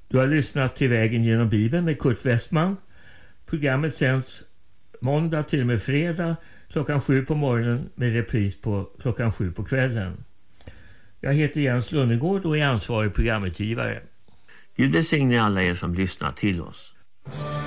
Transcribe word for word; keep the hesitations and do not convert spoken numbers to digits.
Du har lyssnat till Vägen genom Bibeln med Kurt Westman. Programmet sänds måndag till och med fredag klockan sju på morgonen med repris på klockan sju på kvällen. Jag heter Jens Lundegård och är ansvarig programutgivare. Gud välsigne alla er som lyssnar till oss.